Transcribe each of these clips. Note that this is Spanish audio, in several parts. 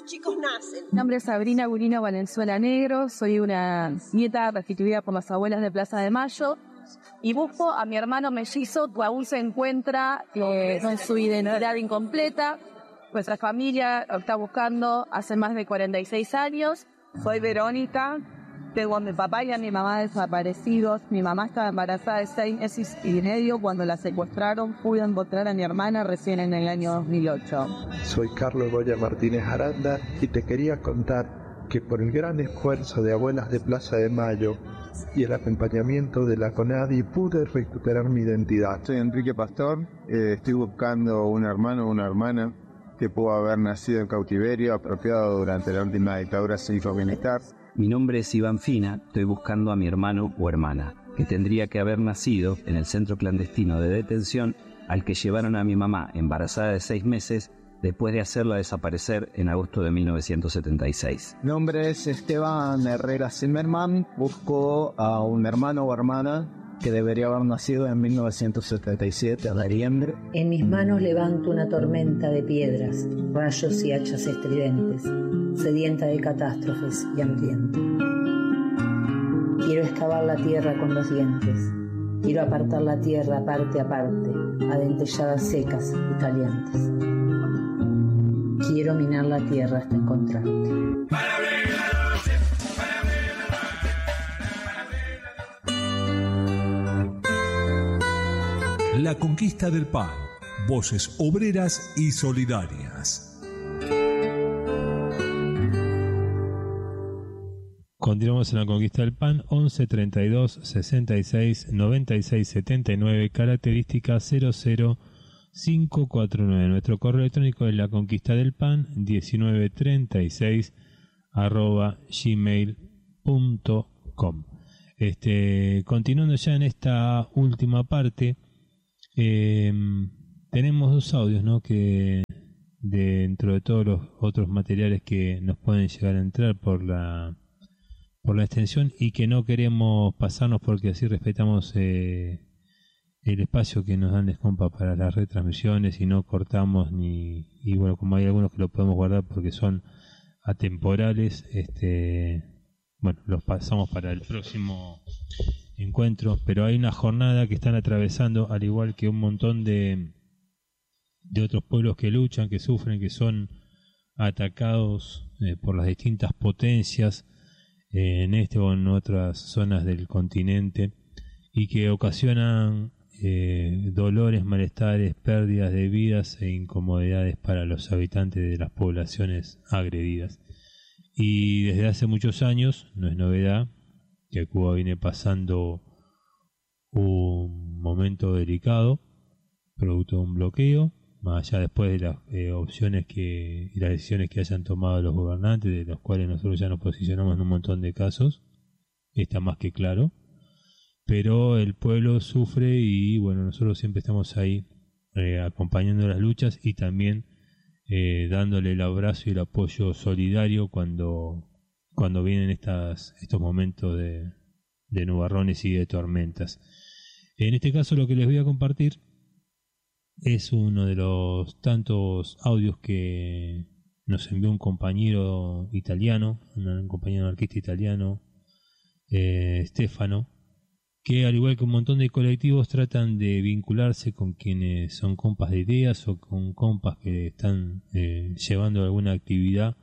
chicos nacen. Mi nombre es Sabrina Gurino Valenzuela Negro, soy una nieta restituida por las abuelas de Plaza de Mayo y busco a mi hermano mellizo que aún se encuentra en su identidad incompleta. Nuestra familia lo está buscando hace más de 46 años. Soy Verónica, tengo a mi papá y a mi mamá desaparecidos. Mi mamá estaba embarazada de 6 meses y medio cuando la secuestraron. Pude encontrar a mi hermana recién en el año 2008. Soy Carlos Goya Martínez Aranda y te quería contar que por el gran esfuerzo de abuelas de Plaza de Mayo y el acompañamiento de la CONADI pude recuperar mi identidad. Soy Enrique Pastor, estoy buscando un hermano o una hermana que pudo haber nacido en cautiverio, apropiado durante la última dictadura cívico-militar. Mi nombre es Iván Fina, estoy buscando a mi hermano o hermana, que tendría que haber nacido en el centro clandestino de detención al que llevaron a mi mamá embarazada de 6 meses después de hacerla desaparecer en agosto de 1976. Mi nombre es Esteban Herrera Zimmerman, busco a un hermano o hermana que debería haber nacido en 1977, a noviembre. En mis manos levanto una tormenta de piedras, rayos y hachas estridentes, sedienta de catástrofes y hambrienta. Quiero excavar la tierra con los dientes, quiero apartar la tierra parte a parte, a dentelladas secas y calientes. Quiero minar la tierra hasta encontrarte. La conquista del pan, voces obreras y solidarias. Continuamos en la conquista del pan, 11 32 66 96 79, característica 00549. Nuestro correo electrónico es la conquista del pan 1936 @gmail.com. Continuando ya en esta última parte, tenemos 2 audios, ¿no? Que dentro de todos los otros materiales que nos pueden llegar a entrar por la extensión y que no queremos pasarnos porque así respetamos el espacio que nos dan Descompa para las retransmisiones y no cortamos y bueno, como hay algunos que lo podemos guardar porque son atemporales, bueno, los pasamos para el próximo encuentro, pero hay una jornada que están atravesando, al igual que un montón de otros pueblos que luchan, que sufren, que son atacados por las distintas potencias en este o en otras zonas del continente y que ocasionan dolores, malestares, pérdidas de vidas e incomodidades para los habitantes de las poblaciones agredidas. Y desde hace muchos años, no es novedad, que Cuba viene pasando un momento delicado, producto de un bloqueo, más allá después de las opciones y las decisiones que hayan tomado los gobernantes, de los cuales nosotros ya nos posicionamos en un montón de casos, está más que claro, pero el pueblo sufre y bueno, nosotros siempre estamos ahí acompañando las luchas y también dándole el abrazo y el apoyo solidario cuando vienen estos momentos de nubarrones y de tormentas. En este caso lo que les voy a compartir es uno de los tantos audios que nos envió un compañero italiano, un compañero anarquista italiano, Stefano, que al igual que un montón de colectivos tratan de vincularse con quienes son compas de ideas o con compas que están llevando alguna actividad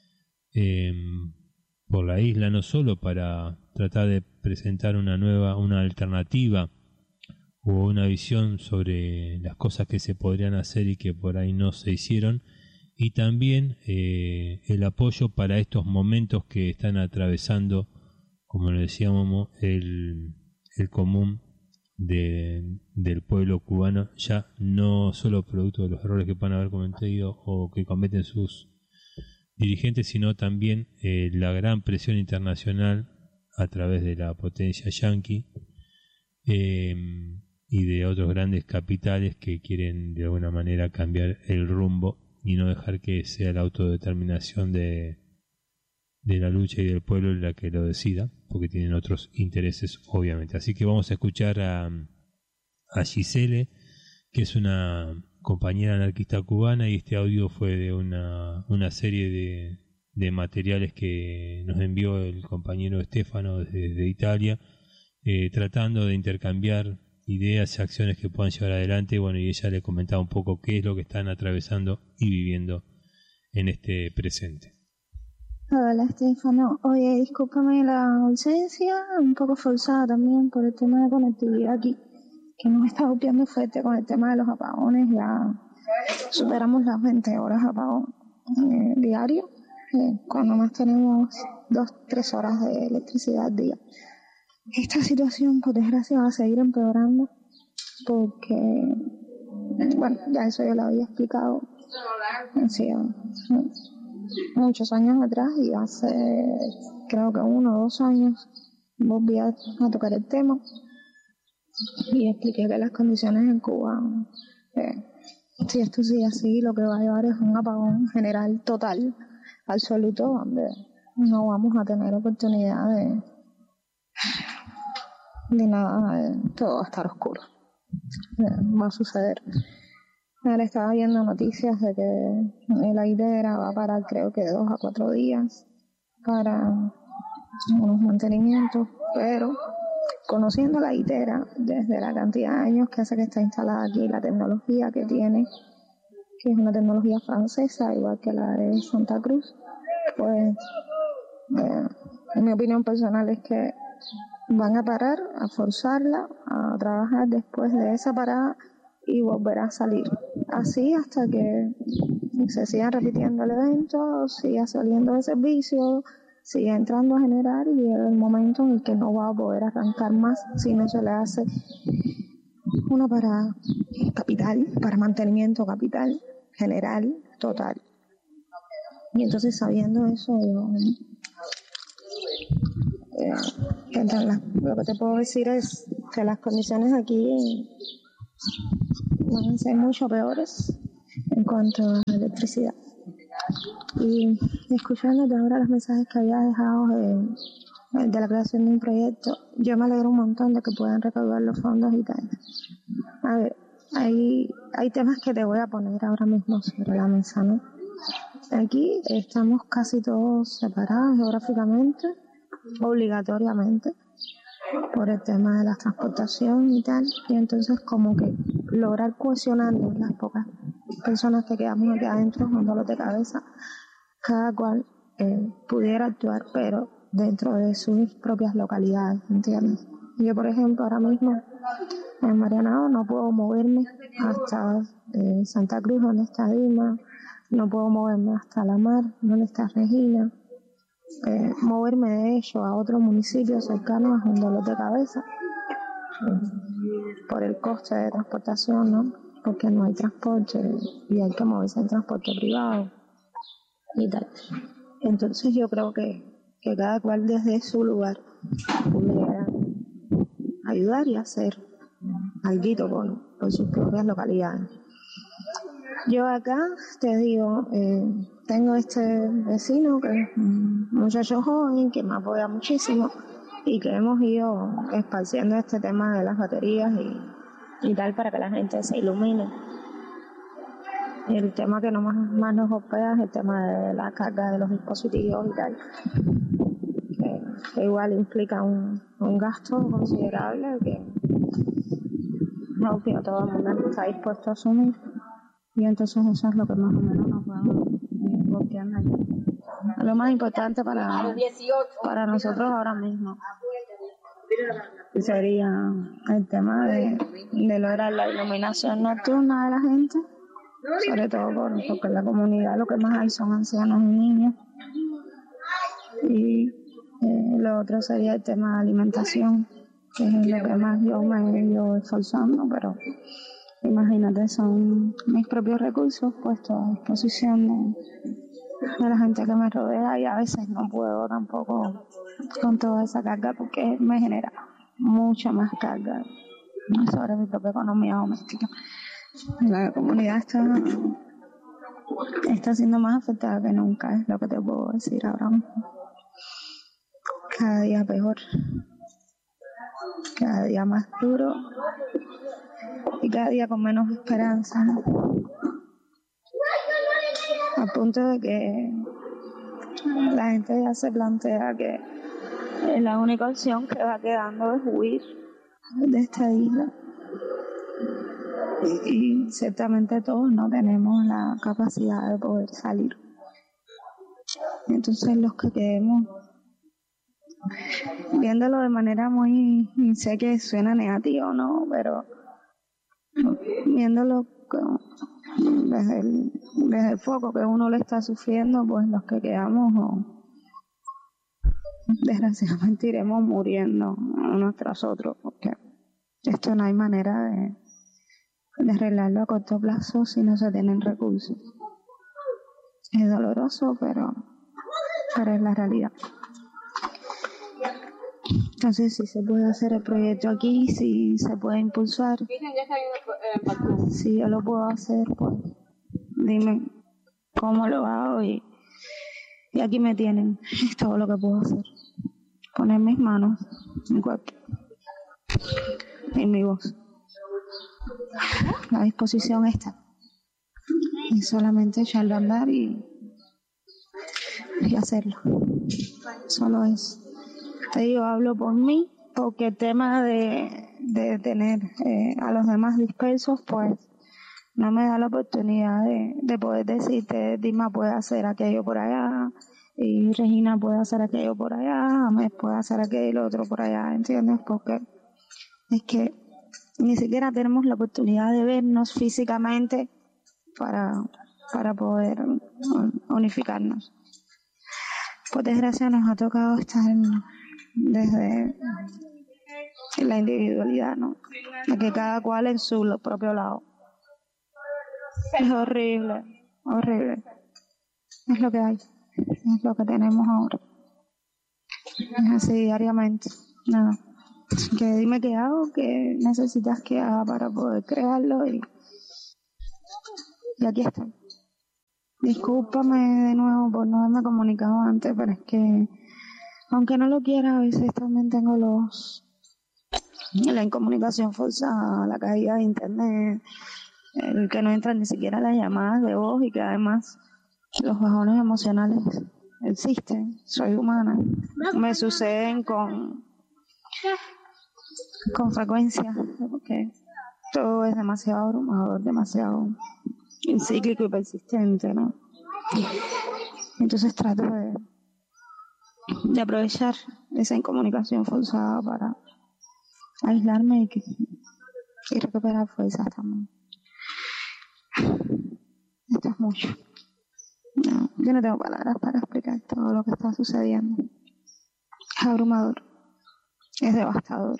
por la isla, no solo para tratar de presentar una alternativa o una visión sobre las cosas que se podrían hacer y que por ahí no se hicieron, y también el apoyo para estos momentos que están atravesando, como lo decíamos, el común del pueblo cubano, ya no solo producto de los errores que puedan haber cometido o que cometen sus dirigentes, sino también la gran presión internacional a través de la potencia yanqui y de otros grandes capitales que quieren de alguna manera cambiar el rumbo y no dejar que sea la autodeterminación de la lucha y del pueblo la que lo decida, porque tienen otros intereses obviamente. Así que vamos a escuchar a Gisele, que es una compañera anarquista cubana, y este audio fue de una serie de materiales que nos envió el compañero Estefano desde Italia, tratando de intercambiar ideas y acciones que puedan llevar adelante. Bueno, y ella le comentaba un poco qué es lo que están atravesando y viviendo en este presente. Hola, Estefano. Oye, discúlpame la ausencia, un poco forzada también por el tema de conectividad aquí, que nos está golpeando fuerte con el tema de los apagones. Ya superamos las 20 horas de apagón diario, cuando más tenemos 2-3 horas de electricidad al día. Esta situación, por desgracia, va a seguir empeorando porque, bueno, ya eso yo lo había explicado hacía muchos años atrás, y hace creo que 1 o 2 años volví a tocar el tema y expliqué que las condiciones en Cuba, si esto sigue así, lo que va a llevar es un apagón general total, absoluto, donde no vamos a tener oportunidad de nada, todo va a estar oscuro. Va a suceder. Ahora estaba viendo noticias de que la hidera va a parar creo que 2 a 4 días para unos mantenimientos, pero conociendo la hidera desde la cantidad de años que hace que está instalada aquí, la tecnología que tiene, que es una tecnología francesa, igual que la de Santa Cruz, pues en mi opinión personal es que van a parar, a forzarla a trabajar después de esa parada y volverá a salir. Así hasta que se siga repitiendo el evento, siga saliendo de servicio, siga entrando a generar, y llega el momento en el que no va a poder arrancar más si no se le hace una parada capital, para mantenimiento capital, general, total. Y entonces, sabiendo eso, lo que te puedo decir es que las condiciones aquí van a ser mucho peores en cuanto a electricidad. Y escuchándote ahora los mensajes que había dejado de la creación de un proyecto, yo me alegro un montón de que puedan recaudar los fondos y tal. A ver, hay temas que te voy a poner ahora mismo sobre la mesa, ¿no? Aquí estamos casi todos separados geográficamente, obligatoriamente, por el tema de la transportación y tal, y entonces como que lograr cohesionarnos las pocas personas que quedamos aquí adentro, con dolor de cabeza, cada cual pudiera actuar, pero dentro de sus propias localidades, ¿entiendes? Yo, por ejemplo, ahora mismo en Marianao no puedo moverme hasta Santa Cruz, donde está Dima, no puedo moverme hasta La Mar, donde está Regina. Moverme de ello a otro municipio cercano es un dolor de cabeza por el coste de transportación, ¿no? Porque no hay transporte y hay que moverse en transporte privado y tal. Entonces yo creo que cada cual desde su lugar pudiera ayudar y hacer algo por sus propias localidades. Yo acá te digo, tengo este vecino que es un muchacho joven que me apoya muchísimo y que hemos ido esparciendo este tema de las baterías y tal para que la gente se ilumine. El tema que más nos golpea es el tema de la carga de los dispositivos y tal, que igual implica un gasto considerable que no todo el mundo está dispuesto a asumir. Y entonces eso es lo que más o menos nos va golpeando allí. Lo más importante para nosotros ahora mismo sería el tema de lograr la iluminación nocturna de la gente, sobre todo porque en la comunidad lo que más hay son ancianos y niños. Y lo otro sería el tema de alimentación, que es lo que más yo me he ido esforzando, pero imagínate, son mis propios recursos puestos a disposición de la gente que me rodea, y a veces no puedo tampoco con toda esa carga porque me genera mucha más carga sobre mi propia economía doméstica. La comunidad está siendo más afectada que nunca, es lo que te puedo decir ahora mismo. Cada día peor, cada día más duro. y cada día con menos esperanza, ¿no? Al punto de que la gente ya se plantea que la única opción que va quedando es huir de esta isla. Y ciertamente todos no tenemos la capacidad de poder salir. Entonces los que quedemos, viéndolo de manera muy, sé que suena negativo, ¿no? Pero viéndolo desde el foco que uno le está sufriendo, pues los que quedamos, desgraciadamente iremos muriendo unos tras otros, porque esto no hay manera de arreglarlo a corto plazo si no se tienen recursos. Es doloroso, pero es la realidad. Entonces, si se puede hacer el proyecto aquí, si se puede impulsar, si yo lo puedo hacer, pues dime cómo lo hago y aquí me tienen. Es todo lo que puedo hacer. Poner mis manos, mi cuerpo y mi voz. La disposición está. Y solamente echarlo a andar y hacerlo. Solo eso. Te digo, hablo por mí, porque el tema de tener a los demás dispersos, pues no me da la oportunidad de poder decirte, Dima puede hacer aquello por allá, y Regina puede hacer aquello por allá, Ahmed puede hacer aquello otro por allá, ¿entiendes? Porque es que ni siquiera tenemos la oportunidad de vernos físicamente para poder unificarnos. Por desgracia nos ha tocado estar desde la individualidad, ¿no? De que cada cual en su propio lado. Es horrible, horrible. Es lo que hay, es lo que tenemos ahora. Es así diariamente. Nada. Que dime qué hago, qué necesitas que haga para poder crearlo y aquí estoy. Discúlpame de nuevo por no haberme comunicado antes, pero es que aunque no lo quiera, a veces también tengo la incomunicación forzada, la caída de internet, el que no entran ni siquiera las llamadas de voz y que además los bajones emocionales existen. Soy humana, me suceden con frecuencia, porque todo es demasiado abrumador, demasiado cíclico y persistente, ¿no? Entonces trato de aprovechar esa incomunicación forzada para aislarme y recuperar fuerzas también. Esto es mucho. No, yo no tengo palabras para explicar todo lo que está sucediendo. Es abrumador, es devastador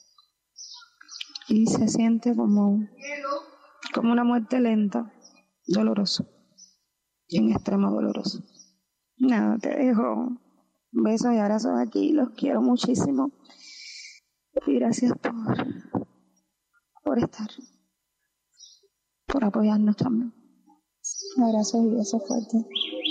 y se siente como una muerte lenta, doloroso, en extremo doloroso. Nada, te dejo besos y abrazos aquí, los quiero muchísimo y gracias por estar, por apoyarnos también. Abrazos y besos fuertes.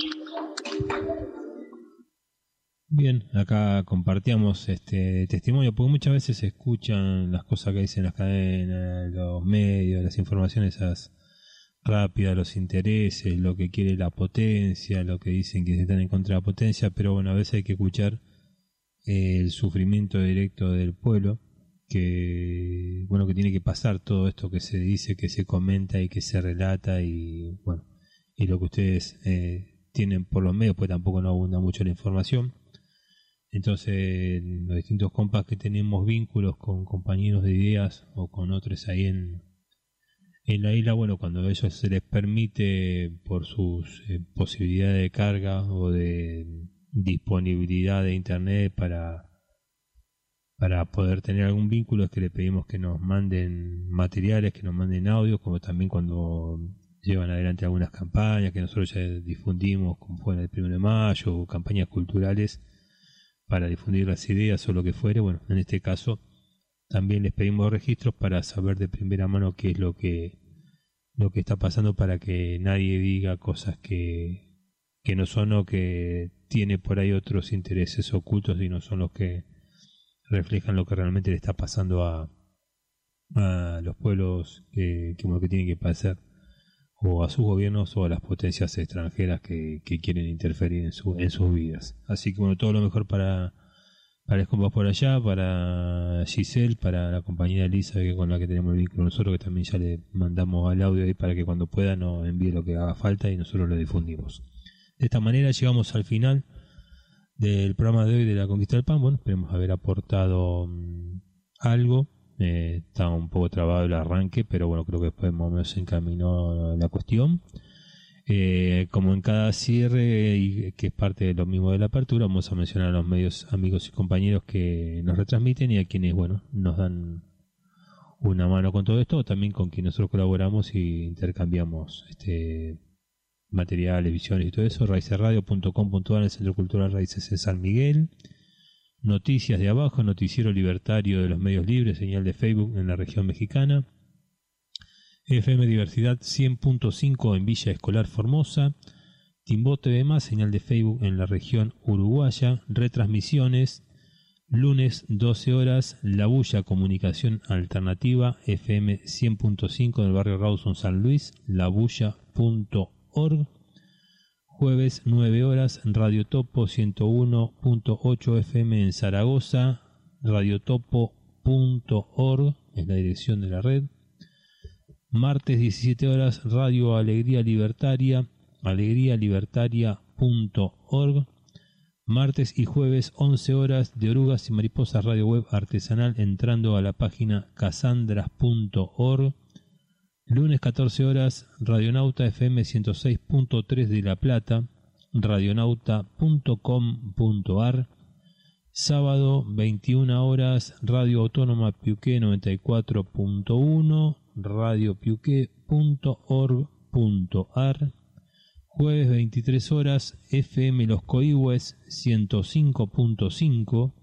Bien, acá compartíamos este testimonio, porque muchas veces se escuchan las cosas que dicen las cadenas, los medios, las informaciones esas rápidas, los intereses, lo que quiere la potencia, lo que dicen que están en contra de la potencia, pero bueno, a veces hay que escuchar el sufrimiento directo del pueblo, que bueno, que tiene que pasar todo esto que se dice, que se comenta y que se relata, y bueno, y lo que ustedes tienen por los medios, pues tampoco no abunda mucho la información. Entonces, los distintos compas que tenemos vínculos con compañeros de ideas o con otros ahí en la isla, bueno, cuando a ellos se les permite por sus posibilidades de carga o de disponibilidad de internet para poder tener algún vínculo, es que le pedimos que nos manden materiales, que nos manden audios, como también cuando llevan adelante algunas campañas que nosotros ya difundimos, como fue el 1 de mayo, o campañas culturales para difundir las ideas o lo que fuere. Bueno, en este caso también les pedimos registros para saber de primera mano qué es lo que está pasando, para que nadie diga cosas que no son, o que tiene por ahí otros intereses ocultos y no son los que reflejan lo que realmente le está pasando a a los pueblos que tienen que pasar, o a sus gobiernos o a las potencias extranjeras que quieren interferir en sus vidas. Así que bueno, todo lo mejor para los compas por allá, para Giselle, para la compañera Elisa, con la que tenemos el vínculo nosotros, que también ya le mandamos el audio ahí para que cuando pueda nos envíe lo que haga falta y nosotros lo difundimos. De esta manera llegamos al final del programa de hoy de La Conquista del Pan. Bueno, esperemos haber aportado algo. Está un poco trabado el arranque, pero bueno, creo que después más o menos se encaminó la cuestión. Como en cada cierre, y que es parte de lo mismo de la apertura, vamos a mencionar a los medios amigos y compañeros que nos retransmiten y a quienes, bueno, nos dan una mano con todo esto, también con quienes nosotros colaboramos y intercambiamos materiales, visiones y todo eso. raicesradio.com.ar, el Centro Cultural Raíces en San Miguel. Noticias de Abajo, noticiero libertario de los medios libres, señal de Facebook en la región mexicana. FM Diversidad 100.5 en Villa Escolar Formosa. Timbó TV+, señal de Facebook en la región uruguaya. Retransmisiones, lunes 12 horas, La Bulla Comunicación Alternativa, FM 100.5 del barrio Rawson San Luis, labulla.org. Jueves 9 horas, Radio Topo 101.8 FM en Zaragoza, radiotopo.org es la dirección de la red. Martes 17 horas, Radio Alegría Libertaria, alegrialibertaria.org. Martes y jueves 11 horas, de Orugas y Mariposas, Radio Web Artesanal, entrando a la página casandras.org. Lunes 14 horas, Radionauta FM 106.3 de La Plata, radionauta.com.ar. Sábado 21 horas, Radio Autónoma Piuqué 94.1, radiopiuqué.org.ar. Jueves 23 horas, FM Los Coihues 105.5,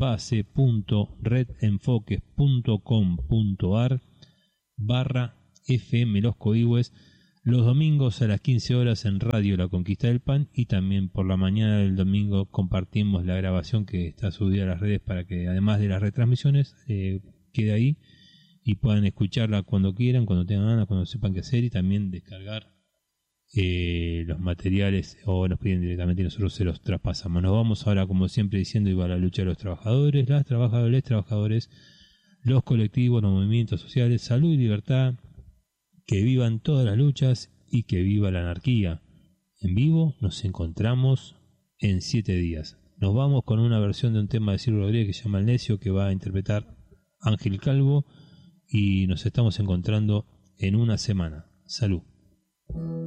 base.redenfoques.com.ar /FM Los Coihues. Los domingos a las 15 horas en Radio La Conquista del Pan, y también por la mañana del domingo compartimos la grabación que está subida a las redes para que, además de las retransmisiones, quede ahí y puedan escucharla cuando quieran, cuando tengan ganas, cuando sepan qué hacer, y también descargar los materiales, o nos piden directamente y nosotros se los traspasamos. Nos vamos ahora, como siempre, diciendo: iba a la lucha de los trabajadores, las trabajadoras, los trabajadores, los colectivos, los movimientos sociales, salud y libertad. Que vivan todas las luchas y que viva la anarquía. En vivo nos encontramos en 7 días. Nos vamos con una versión de un tema de Ciro Rodríguez que se llama El Necio, que va a interpretar Ángel Calvo, y nos estamos encontrando en una semana. Salud.